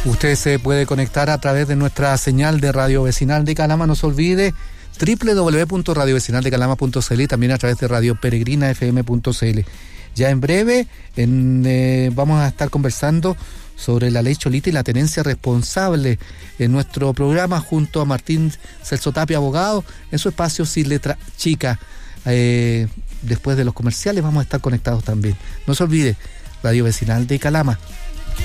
Usted se puede conectar a través de nuestra señal de Radio Vecinal de Calama. No se olvide www.radiovecinaldecalama.cl y también a través de Radio Peregrinafm.cl. Ya en breve vamos a estar conversando sobre la ley Cholita y la tenencia responsable en nuestro programa junto a Martín Celso Tapia, abogado, en su espacio Sin Letra Chica. Después de los comerciales vamos a estar conectados también. No se olvide, Radio Vecinal de Calama.